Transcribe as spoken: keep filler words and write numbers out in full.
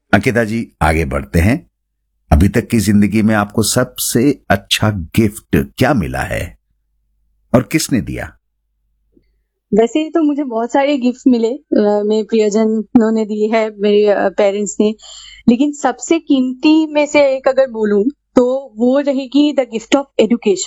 अंकिता जी, आगे बढ़ते हैं। अभी तक की जिंदगी में आपको सबसे अच्छा गिफ्ट क्या मिला है और किसने दिया? वैसे तो मुझे बहुत सारे गिफ्ट मिले, मेरे प्रियजनों ने दिए है, मेरे पेरेंट्स ने, लेकिन सबसे कीमती में से एक अगर बोलूं तो वो रहेगी द गिफ्ट ऑफ एजुकेशन।